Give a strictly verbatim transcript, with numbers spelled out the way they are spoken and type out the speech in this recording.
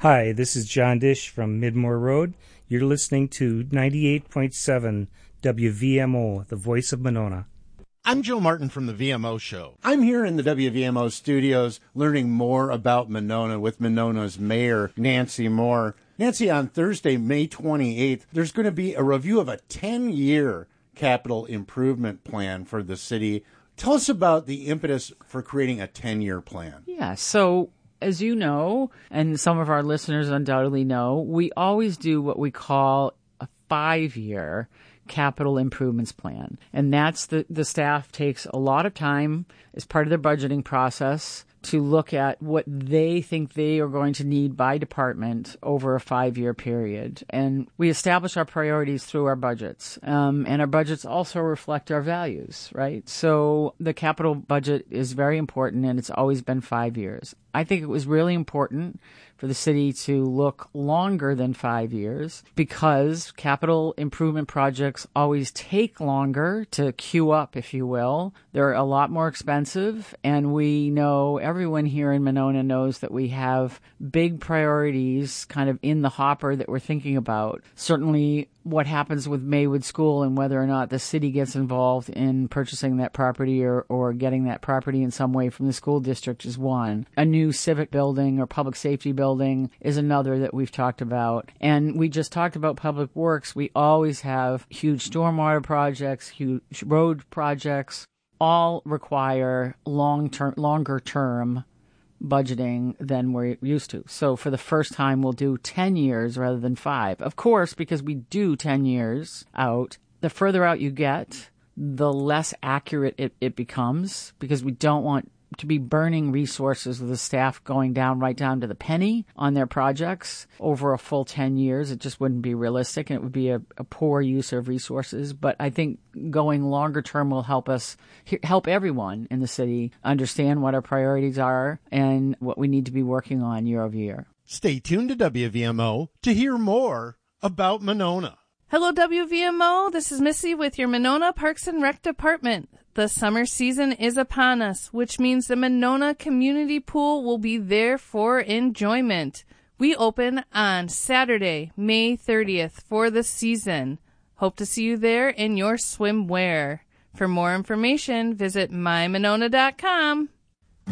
Hi, this is John Dish from Midmore Road. You're listening to ninety-eight point seven W V M O, the voice of Monona. I'm Joe Martin from the V M O Show. I'm here in the W V M O studios learning more about Monona with Monona's mayor, Nancy Moore. Nancy, on Thursday, May twenty-eighth, there's going to be a review of a ten-year capital improvement plan for the city. Tell us about the impetus for creating a ten-year plan. Yeah, so as you know, and some of our listeners undoubtedly know, we always do what we call a five-year capital improvements plan. And that's the, the staff takes a lot of time as part of their budgeting process to look at what they think they are going to need by department over a five-year period. And we establish our priorities through our budgets. Um, and our budgets also reflect our values, right? So the capital budget is very important, and it's always been five years. I think it was really important for the city to look longer than five years because capital improvement projects always take longer to queue up, if you will. They're a lot more expensive, and we know, everyone here in Monona knows that we have big priorities kind of in the hopper that we're thinking about. Certainly what happens with Maywood School and whether or not the city gets involved in purchasing that property or, or getting that property in some way from the school district is one. A new civic building or public safety building is another that we've talked about. And we just talked about public works. We always have huge stormwater projects, huge road projects, all require long-term, longer-term budgeting than we're used to. So for the first time, we'll do ten years rather than five. Of course, because we do ten years out, the further out you get, the less accurate it, it becomes because we don't want to be burning resources with the staff going down right down to the penny on their projects over a full ten years. It just wouldn't be realistic, and it would be a, a poor use of resources. But I think going longer term will help us, help everyone in the city understand what our priorities are and what we need to be working on year over year. Stay tuned to W V M O to hear more about Monona. Hello, W V M O. This is Missy with your Monona Parks and Rec Department. The summer season is upon us, which means the Monona Community Pool will be there for enjoyment. We open on Saturday, May thirtieth for the season. Hope to see you there in your swimwear. For more information, visit my monona dot com.